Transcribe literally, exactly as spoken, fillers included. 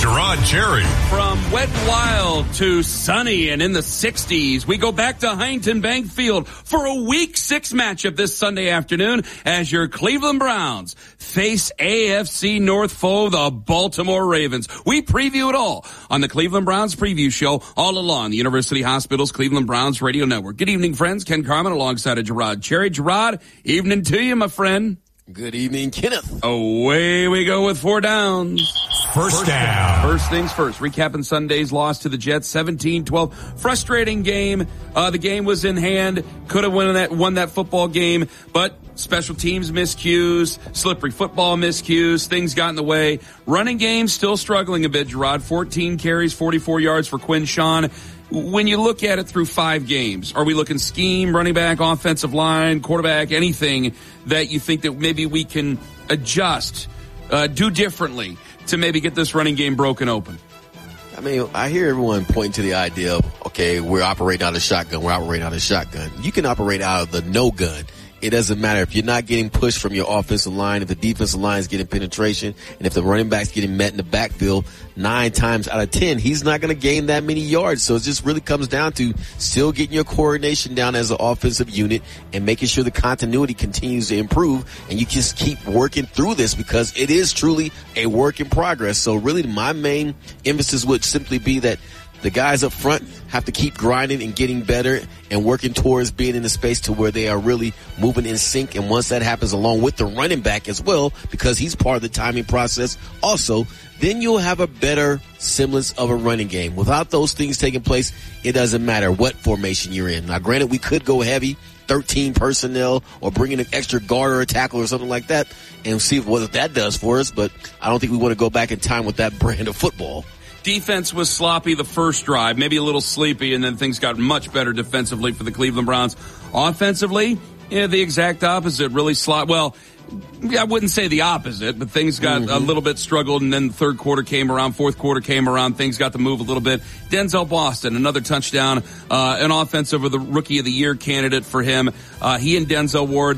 Gerard Cherry. From wet and wild to sunny and in the sixties, we go back to Huntington Bank Field for a week six matchup this Sunday afternoon as your Cleveland Browns face A F C North foe, the Baltimore Ravens. We preview it all on the Cleveland Browns Preview Show all along the University Hospital's Cleveland Browns Radio Network. Good evening, friends. Ken Carmen alongside of Gerard Cherry. Gerard, evening to you, my friend. Good evening, Kenneth. Away we go with four downs. First down. First things first, recapping Sunday's loss to the Jets, seventeen twelve. Frustrating game. Uh, the game was in hand. Could have won that, won that football game, but special teams miscues, slippery football miscues, things got in the way. Running game still struggling a bit, Gerard. fourteen carries, forty-four yards for Quinn Sean. When you look at it through five games, are we looking scheme, running back, offensive line, quarterback, anything that you think that maybe we can adjust, uh, do differently to maybe get this running game broken open? I mean, I hear everyone pointing to the idea of, okay, we're operating out of shotgun, we're operating out of shotgun. You can operate out of the no gun. It doesn't matter if you're not getting pushed from your offensive line, if the defensive line is getting penetration, and if the running back's getting met in the backfield nine times out of ten, he's not going to gain that many yards. So it just really comes down to still getting your coordination down as an offensive unit and making sure the continuity continues to improve. And you just keep working through this because it is truly a work in progress. So really my main emphasis would simply be that the guys up front have to keep grinding and getting better and working towards being in the space to where they are really moving in sync. And once that happens, along with the running back as well, because he's part of the timing process also, then you'll have a better semblance of a running game. Without those things taking place, it doesn't matter what formation you're in. Now, granted, we could go heavy, thirteen personnel, or bring in an extra guard or a tackle or something like that and see what that does for us. But I don't think we want to go back in time with that brand of football. Defense was sloppy the first drive, maybe a little sleepy, and then things got much better defensively for the Cleveland Browns. Offensively, yeah, the exact opposite, really slot. Well, I wouldn't say the opposite, but things got mm-hmm. a little bit struggled, and then the third quarter came around, fourth quarter came around, things got to move a little bit. Denzel Boston, another touchdown, uh, an offensive or the Rookie of the Year candidate for him. Uh, he and Denzel Ward,